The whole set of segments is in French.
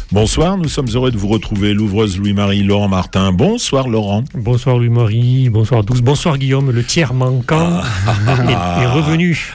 Bonsoir, nous sommes heureux de vous retrouver, l'ouvreuse Louis-Marie, Laurent Martin. Bonsoir Laurent. Bonsoir Louis-Marie, bonsoir à tous. Bonsoir Guillaume, le tiers manquant est revenu.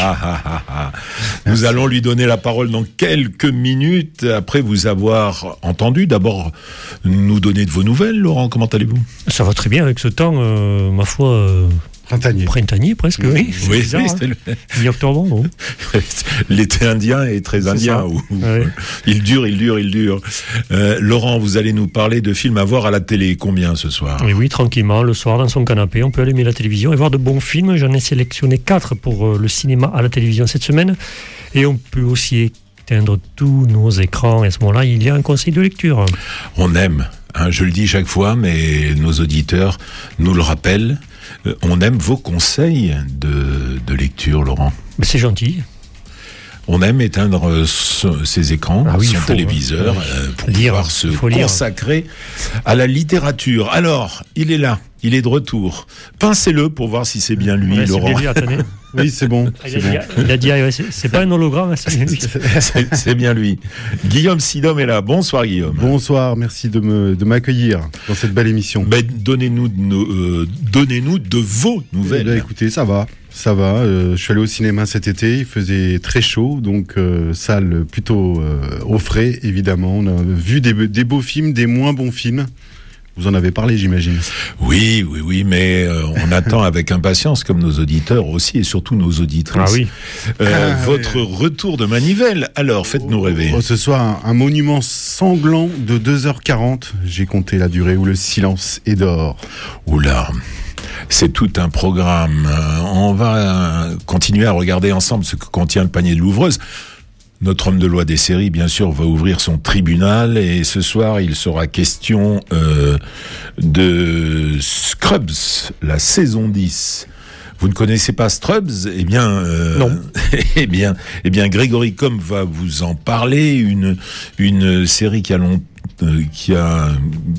Nous allons lui donner la parole dans quelques minutes, après vous avoir entendu. D'abord, nous donner de vos nouvelles. Laurent, comment allez-vous ? Ça va très bien avec ce temps, ma foi... Printanier presque, oui. Oui, bizarre, c'est mi-octobre, non ? L'été indien est très indien. Ouais. Il dure. Laurent, vous allez nous parler de films à voir à la télé. Combien ce soir ? Et oui, tranquillement, le soir, dans son canapé, on peut allumer la télévision et voir de bons films. J'en ai sélectionné 4 pour le cinéma à la télévision cette semaine. Et on peut aussi éteindre tous nos écrans. Et à ce moment-là, il y a un conseil de lecture. On aime, je le dis chaque fois, mais nos auditeurs nous le rappellent. On aime vos conseils de lecture, Laurent. Mais c'est gentil. On aime éteindre ses écrans, son téléviseur, pour pouvoir se consacrer à la littérature. Alors, il est là, il est de retour. Pincez-le pour voir si c'est bien lui, Laurent. C'est bien lui, attendez. Oui, c'est bon. Il a dit, c'est pas un hologramme, c'est bien lui. C'est bien lui. Guillaume Sidom est là. Bonsoir Guillaume. Bonsoir, merci de m'accueillir dans cette belle émission. Donnez-nous de vos nouvelles. Écoutez, ça va. Je suis allé au cinéma cet été, il faisait très chaud, donc salle plutôt au frais, évidemment. On a vu des beaux films, des moins bons films. Vous en avez parlé, j'imagine. Oui, mais on attend avec impatience, comme nos auditeurs aussi, et surtout nos auditrices, votre retour de manivelle. Alors, faites-nous rêver. Ce soir, un monument sanglant de 2h40. J'ai compté la durée où le silence est dehors. Oula, c'est tout un programme. On va continuer à regarder ensemble ce que contient le panier de l'ouvreuse. Notre homme de loi des séries, bien sûr, va ouvrir son tribunal et ce soir, il sera question de Scrubs, la saison 10. Vous ne connaissez pas Scrubs ? Eh bien, non. eh bien, Grégory Combes va vous en parler. Une série qui a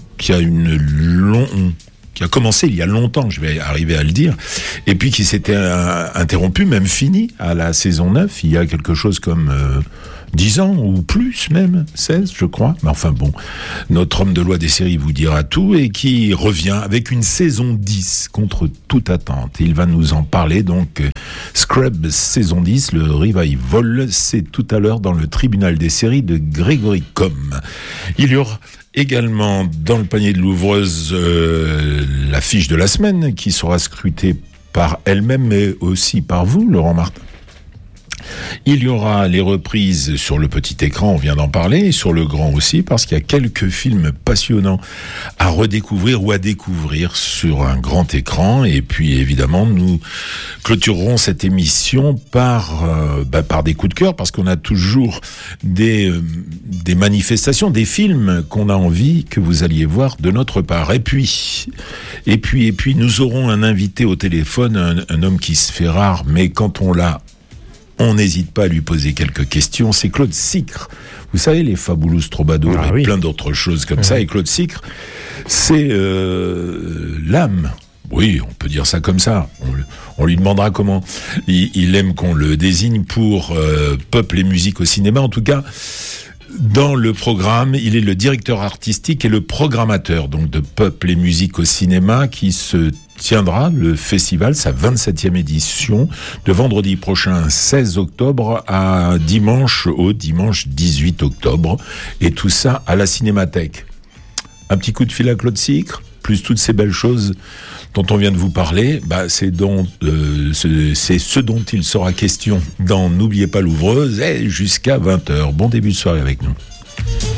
commencé il y a longtemps, je vais arriver à le dire, et puis qui s'était interrompu, même fini, à la saison 9, il y a quelque chose comme 10 ans, ou plus même, 16 je crois, mais enfin bon, notre homme de loi des séries vous dira tout, et qui revient avec une saison 10, contre toute attente. Il va nous en parler, donc Scrubs saison 10, le revival, c'est tout à l'heure dans le tribunal des séries de Grégory Combes. Il y aura également dans le panier de l'ouvreuse la fiche de la semaine qui sera scrutée par elle-même mais aussi par vous, Laurent Martin. Il y aura les reprises sur le petit écran, on vient d'en parler, et sur le grand aussi, parce qu'il y a quelques films passionnants à redécouvrir ou à découvrir sur un grand écran. Et puis évidemment, nous clôturerons cette émission par des coups de cœur, parce qu'on a toujours des manifestations, des films qu'on a envie que vous alliez voir de notre part. Et puis, nous aurons un invité au téléphone, un homme qui se fait rare, mais quand on l'a, on n'hésite pas à lui poser quelques questions. C'est Claude Sicre. Vous savez, les Fabulous Troubadours et plein d'autres choses comme ça. Et Claude Sicre, c'est l'âme. Oui, on peut dire ça comme ça. On lui demandera comment il aime qu'on le désigne pour Peuple et musique au cinéma. En tout cas, dans le programme, il est le directeur artistique et le programmateur donc de Peuple et musique au cinéma qui se tiendra le festival, sa 27e édition, de vendredi prochain 16 octobre à dimanche 18 octobre. Et tout ça à la Cinémathèque. Un petit coup de fil à Claude Sicre, plus toutes ces belles choses dont on vient de vous parler, c'est ce dont il sera question dans N'oubliez pas l'ouvreuse, jusqu'à 20h. Bon début de soirée avec nous.